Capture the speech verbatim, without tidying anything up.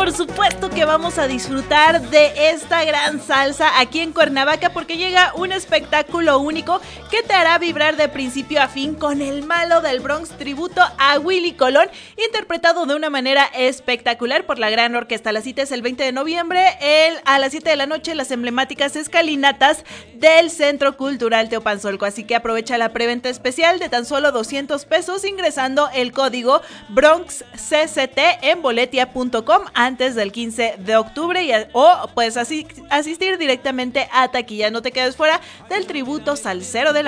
por supuesto que vamos a disfrutar de esta gran salsa aquí en Cuernavaca porque llega un espectáculo único que te hará vibrar de principio a fin con el malo del Bronx, tributo a Willy Colón, interpretado de una manera espectacular por la gran orquesta. La cita es el veinte de noviembre el, a las siete de la noche, las emblemáticas escalinatas del Centro Cultural Teopanzolco, así que aprovecha la preventa especial de tan solo doscientos pesos ingresando el código Bronx C C T en boletia punto com antes del quince de octubre y, o puedes así, asistir directamente a taquilla. No te quedes fuera del tributo salsero de la